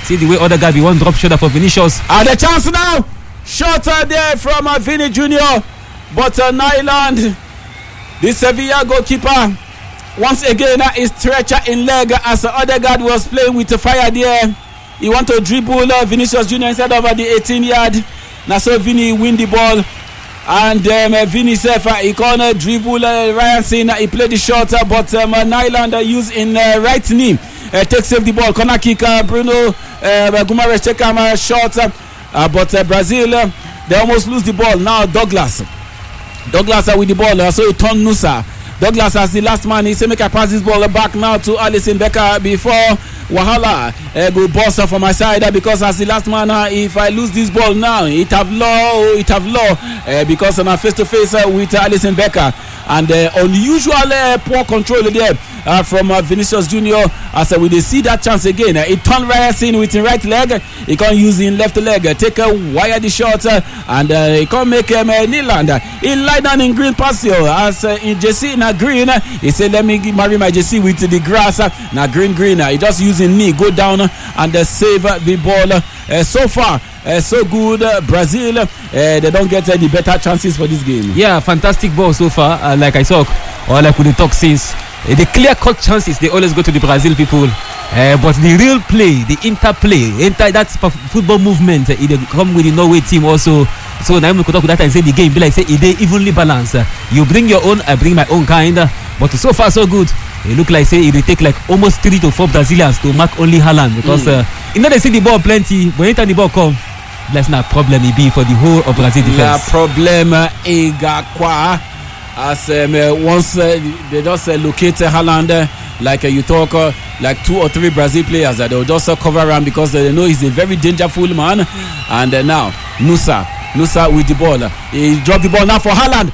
See the way other guy be one drop shoulder for Vinicius. And the chance now. Shorter there from Vini Jr. But Nyland, the Sevilla goalkeeper, once again is stretcher in leg as Odegaard was playing with the fire there. He want to dribble Vinicius Jr. inside of the 18-yard. Now so Vini win the ball. And Vini Sefa, he can't dribble Ryan Sina. He played the shot, but Nyland used in right knee. Take save the ball. Corner kick, Bruno Guimaraes take a shot. But Brazil, they almost lose the ball. Now Douglas with the ball. So he turned Nusa. Douglas as the last man. He said make I pass this ball back now to Alisson Becker before Wahala go bust for my side because as the last man, if I lose this ball now, it have law because I'm face to face with Alisson Becker. And unusual poor control there from Vinicius Jr. As we see that chance again. He turned Ryerson with his right leg. He can't use his left leg. Take a wire the shot and he can't make Nyland. He lie down in green pasture as in JC in a green. He said, let me marry my JC with the grass. Now green. He just using knee, go down and save the ball. So far, so good. Brazil, they don't get any better chances for this game. Yeah, fantastic ball so far. Like I talk, or like we talk since. The clear-cut chances, they always go to the Brazil people. But the real play, the interplay, that football movement, it come with the Norway team also. So now we could talk about that and say the game be like say it evenly balanced. You bring your own, I bring my own kind. But so far so good. It look like say it will take like almost 3 to 4 Brazilians to mark only Haaland because they see the ball plenty, but anytime the ball come, that's not a problem it be for the whole of Brazil defense. The problem as once they just locate Haaland, like you talk like 2 or 3 Brazil players that they'll just cover around because they know he's a very dangerous man. And now Nusa with the ball. He dropped the ball now for Haaland.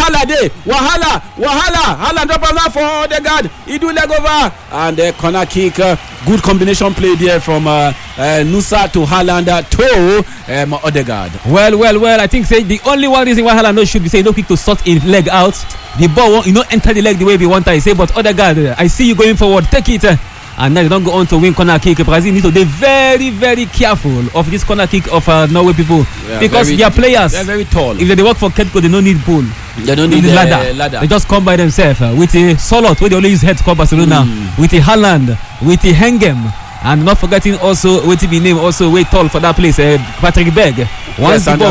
Wahala. Haaland drop him now for Odegaard. He do leg over and corner kick. Good combination play there from Nusa to Haaland to Odegaard. Well. I think say the only one reason why Haaland should be say no quick to sort his leg out. The ball won't enter the leg the way we want. I say, but Odegaard, I see you going forward. Take it. And now they don't go on to win corner kick. Brazil need to be very, very careful of this corner kick of Norway people because they are players. They're very tall. If they work for Ketco, they don't need pole. They don't need the ladder. They just come by themselves with a Solot where they only use head to call Barcelona, with a Haaland, with a Hengem. And not forgetting also what to be named also way tall for that place, Patrick Berg. Once the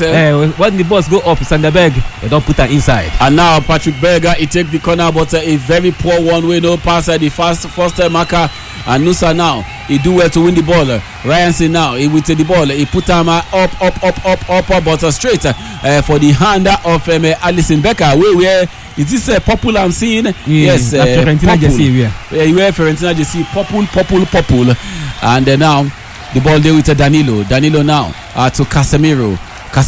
balls go up, Sanderberg, they don't put her inside. And now Patrick Berger, he take the corner, but a very poor one way no pass the first marker. And Nusa now, he do well to win the ball. Ryan now, he will take the ball, he put him up, but straight for the hand of Alisson Becker. Where is this purple I'm seeing? Yes, Fiorentina jersey. You wear Fiorentina jersey, purple. And now the ball there with Danilo now to Casemiro.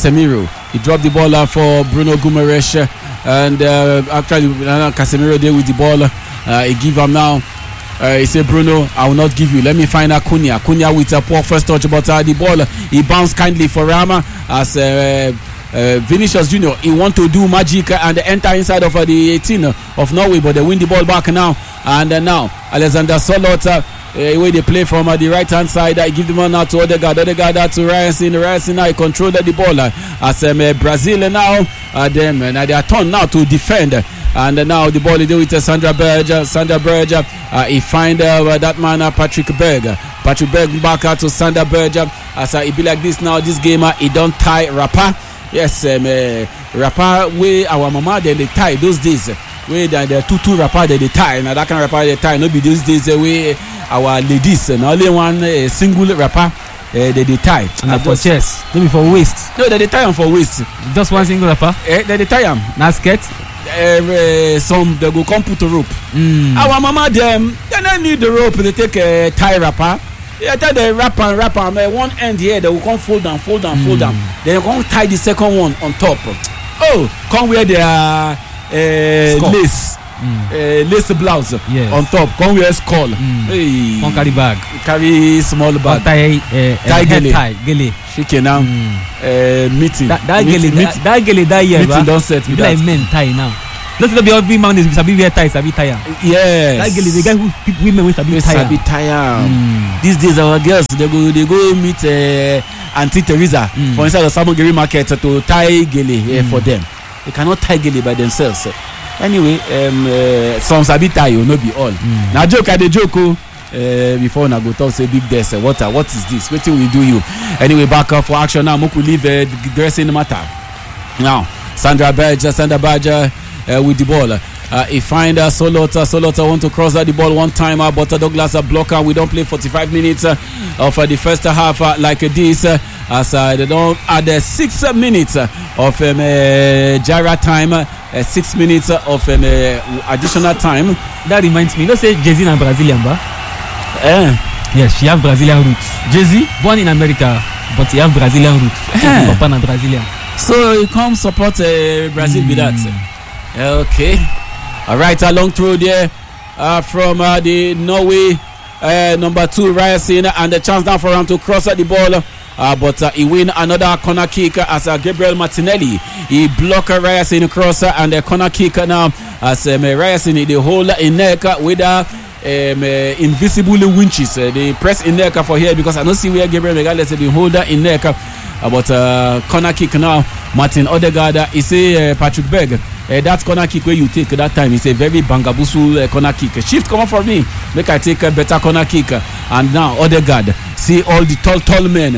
He dropped the ball for Bruno Guimaraes, and actually Casemiro there with the ball. He give him now. He said, Bruno, I will not give you. Let me find Cunha with a poor first touch, but the ball he bounced kindly for Rama as Vinicius Jr. He want to do magic and enter inside of the 18 of Norway, but they win the ball back now. And now Alexander Solot, where they play from the right hand side, I give the ball now to Odegaard to Ryerson now he controlled the ball as Brazil now they are turned now to defend. And now the ball is there with Sandra Berg. He find that man Patrick Berg back out to Sandra Berg as it be like this now. This game he don't tie Rapper. Yes, Rapper way our mama then they tie those days. Where the two rapper they tie. Now that kind of rapper they tie. No be those days way our ladies and only one single rapper they tie. And for chest, don't be for waist. No, they tie them for waist. Just one single rapper. They tie them. Now skirt. Some they go come put a rope. Our mama them they don't need the rope. They take a tie rapper. Yeah, tell the rapper one end here they will come fold down. Then they come tie the second one on top. Oh, come wear their lace blouse on top. Come wear skull. Hey, come carry small bag. Tie gele. Shaking now. Meeting. That gele that year. Meeting don't set me like men tie now. Let's not be every man is sabi wear tie, sabi tire. Yes. That girl is the guy who women with sabi tire. Sabi tire. These days our girls they go meet Auntie Teresa for inside the Samogiri market to tie gele for them. They cannot tie gele by themselves. Anyway, some sabi tie will not be all. Now joke at the joke. Before I go talk say big desk what is this? What will we do you? Anyway, back up for action now. Moku leave the dressing matter. Now, Sandra Badger with the ball. He find Solota want to cross the ball one time, but Douglas a blocker. We don't play 45 minutes of the first half like this. As they don't add 6 minutes of Jara time, 6 minutes of additional time. That reminds me, don't say Jay-Z and Brazilian, ba? Yes, she have Brazilian roots. Jay-Z? Born in America, but he have Brazilian roots. Papa and Brazilian. So he come support Brazil with that. Okay. Alright, a long throw there from the Norway number 2 Ryerson, and the chance now for him to cross the ball. But he win another corner kick as Gabriel Martinelli. He block Ryerson across and the corner kick now as Ryerson in the hole in neck with invisible winches. They press in neck for here because I don't see where Gabriel Megales the holder in neck. But corner kick now. Martin Odegaard he say Patrick Berg. That corner kick where you take that time is a very bangabusu corner kick. Shift come on for me. Make I take a better corner kick. And now Odegaard see all the tall men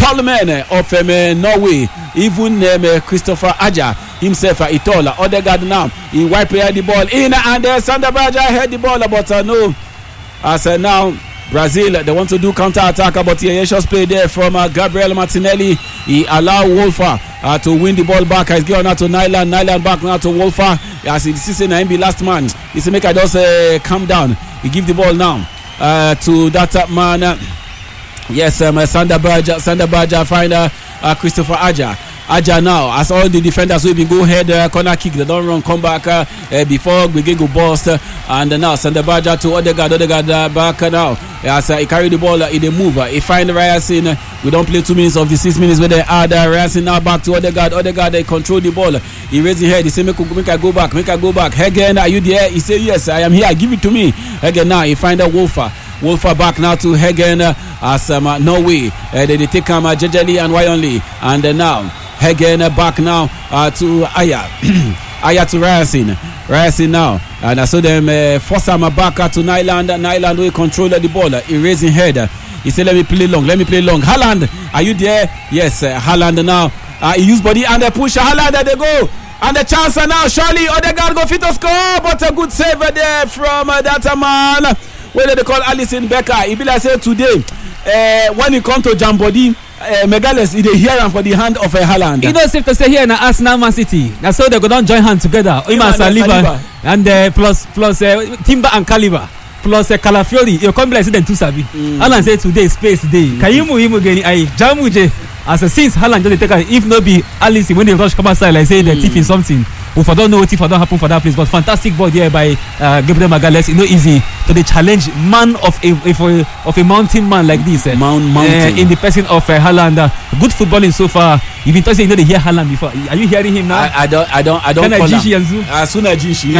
of Norway, even Christopher Aja himself he tall. Odegaard now he wipe the ball in and Sander Baja had the ball, but no. As now Brazil they want to do counter attack, but here just play there from Gabriel Martinelli. He allow Wolfer to win the ball back. He's given out to Nyland back now to Wolfer. As he sees him be last man. He say make I just calm down. He give the ball now to that man. Yes, Sander Baja find Christopher Aja now. As all the defenders will be go ahead corner kick, they don't run come back before we go bust. And now Sander Baja to Odegaard back now. As he carry the ball in the move, he find Ryerson. We don't play 2 minutes of the 6 minutes where they add Ryerson now back to Odegaard they control the ball. He raise his head. He say make I go back. Again, are you there? He say yes, I am here. Give it to me. Again now he find Wolfer back now to Hagen as Norway. They take him Jejeli and Wyonly. And now Hagen back now to Aya. Aya to Ryerson now. And I saw them force him back to Nyland will control the ball. He raising head. He said let me play long. Haaland, are you there? Yes, Haaland now. He use body and they push Haaland. They go. And the chance now, surely Odegaard go fit to score, but a good save there from that man. Whether they call Alison Becker, he be like say today, when it come to Jambody, Megales, he hear him for the hand of a Haaland. You know, safe to say here in Arsenal Man City. Now so they go down join hands together. Ima Saliba and plus Timber and Caliber. Plus Calafiori, you come like say them two sabi. Haaland say today space day. Kayimu geni ai Jamuje as since Haaland just take if not be Alice when they rush come outside like say the thief in something. If I don't know what if I don't happen for that place, but fantastic ball there by Gabriel Magalhaes. It's not easy to the challenge man of a mountain man like this. Mountain in the person of Haaland. Good footballing so far. You've been talking, you know, they hear Haaland before. Are you hearing him now? I don't call him. As soon as Jishi.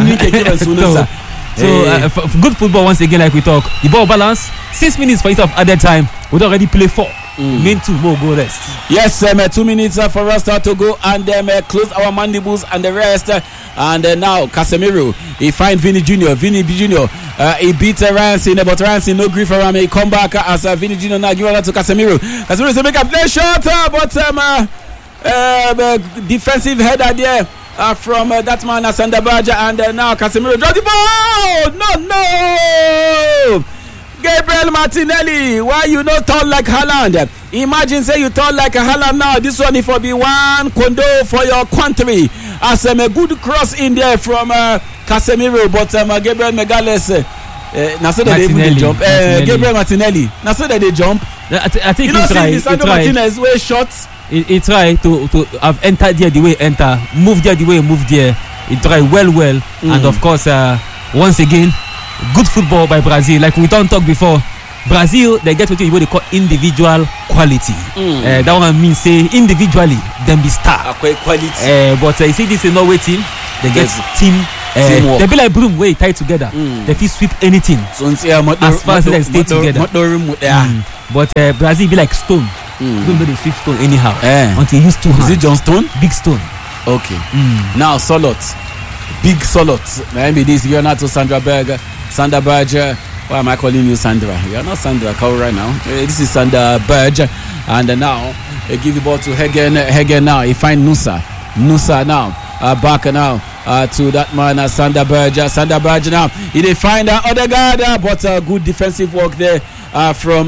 So good football once again, like we talk. The ball balance 6 minutes for it of added time. We don't already play 4. Mean 2 more go rest. Yes, 2 minutes for us to go and close our mandibles and the rest. And now Casemiro, he find Vinny Jr. He beat Ryerson, but Ryerson no grief around. He come back as Vinny Jr. now give it to Casemiro. Casemiro say make a play short, but defensive header there. From that man Sander Baja, and now Casemiro draw the ball. No. Gabriel Martinelli, why you not tall like Haaland? Imagine say you tall like a Haaland now. This one is for be one condo for your country. As a good cross in there from Casemiro, but Gabriel Magalhaes. Now so that they jump. Gabriel Martinelli. Now so that they jump. I think he tried. Martinez way shots. He tried to have entered there the way enter, move there the way move there. He tried well, and of course once again. Good football by Brazil. Like we don't talk before, Brazil they get what they call individual quality. That one means say individually them be star quality. But you see this is Norway team. they get team. They be like broom way tied together. They fit sweep anything as far as they stay together. But Brazil be like stone. Don't know they sweep stone anyhow until you use 2 hands. Is it John Stone? Big stone. Okay. Now Solot, big Solot. Maybe this Leonardo Sandra Berger. Sandra Berger. Why am I calling you Sandra? You are not Sandra Cow right now. This is Sandra Berger. And now they give the ball to Hagen. Hagen now he find Nusa. Nusa now back now to that man Sandra Berger. Sandra Berger now he dey find Odegaard, but good defensive work there from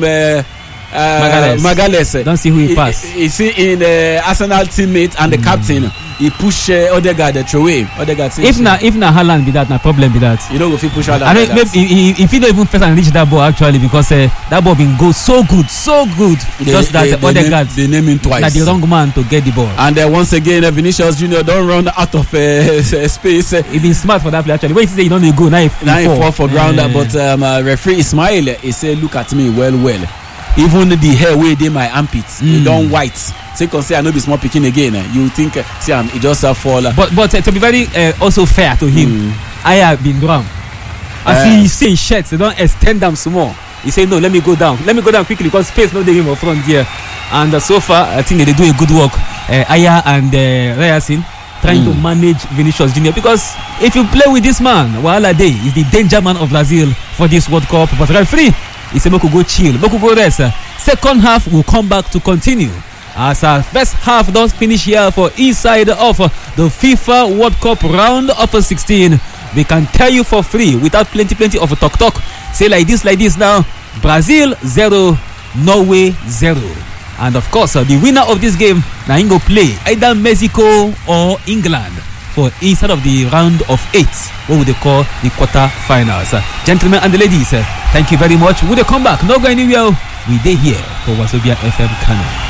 Magales. Don't see who he passed. You see in the Arsenal teammate and the captain, he push Odegaard away. Odegaard if na Haaland be that, na problem be that. You know if he push Haaland. I mean, maybe if he don't even first and reach that ball actually, because that ball been go so good. Just that Odegaard they name him twice. Na the wrong man to get the ball. And once again, Vinicius Junior don't run out of space. He been smart for that play actually. When he say he don't go, now he fall for ground. But referee Ismail he say look at me well. Even the hair way dey my armpits, e don white. Say I no be small pikin again. You think see he just fall. But to be very also fair to him, I have been wrong. As he say his shirts, they don't extend them small. He say no, let me go down quickly because space no dey him up front here. And so far I think they do a good work. Aya and Reyerson trying to manage Vinicius Junior, because if you play with this man, Wahala Day is the danger man of Brazil for this World Cup. But referee, he said Moko go chill, Moko go rest. Second half will come back to continue. As our first half does finish here for each side of the FIFA World Cup round of 16. We can tell you for free without plenty of talk. Say like this now. Brazil 0, Norway 0. And of course, the winner of this game now go play either Mexico or England for inside of the round of 8, what would they call the quarter-finals. Gentlemen and the ladies, thank you very much. We'll come back, not go anywhere. We stay here for Wazobia FM Kano.